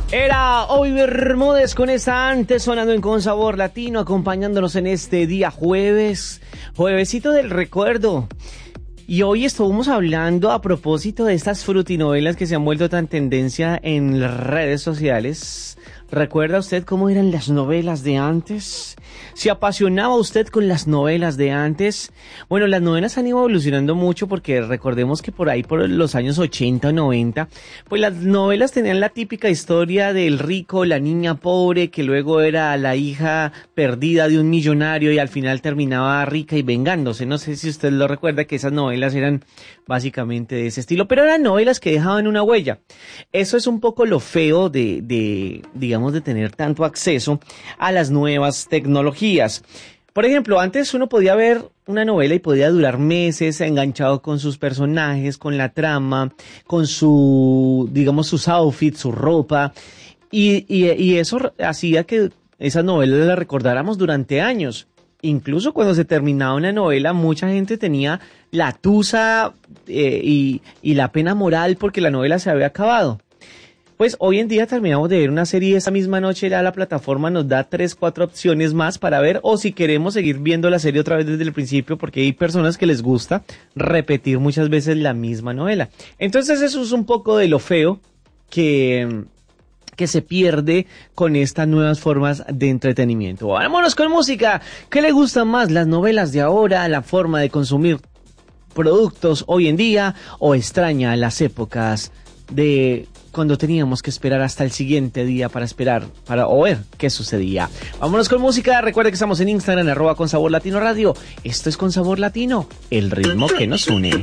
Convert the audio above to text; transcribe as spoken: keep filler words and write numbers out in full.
Era Obi Bermúdez con esta antes sonando en Con Sabor Latino, acompañándonos en este día jueves, juevesito del recuerdo. Y hoy estuvimos hablando a propósito de estas frutinovelas que se han vuelto tan tendencia en las redes sociales. ¿Recuerda usted cómo eran las novelas de antes? ¿Se apasionaba usted con las novelas de antes? Bueno, las novelas han ido evolucionando mucho porque recordemos que por ahí, por los años ochenta o noventa, pues las novelas tenían la típica historia del rico, la niña pobre, que luego era la hija perdida de un millonario y al final terminaba rica y vengándose. No sé si usted lo recuerda, que esas novelas eran básicamente de ese estilo, pero eran novelas que dejaban una huella. Eso es un poco lo feo de, de digamos, de tener tanto acceso a las nuevas tecnologías. Por ejemplo, antes uno podía ver una novela y podía durar meses enganchado con sus personajes, con la trama, con su, digamos, sus outfits, su ropa, y, y, y eso hacía que esas novelas las recordáramos durante años. Incluso cuando se terminaba una novela, mucha gente tenía la tusa eh, y, y la pena moral porque la novela se había acabado. Pues hoy en día terminamos de ver una serie esa misma noche, ya la plataforma nos da tres, cuatro opciones más para ver, o si queremos seguir viendo la serie otra vez desde el principio, porque hay personas que les gusta repetir muchas veces la misma novela. Entonces eso es un poco de lo feo que, que se pierde con estas nuevas formas de entretenimiento. Vámonos con música. ¿Qué le gustan más, las novelas de ahora, la forma de consumir productos hoy en día, o extraña las épocas de cuando teníamos que esperar hasta el siguiente día para esperar, para o ver qué sucedía? Vámonos con música. Recuerda que estamos en Instagram, arroba Con Sabor Latino Radio. Esto es Con Sabor Latino, el ritmo que nos une.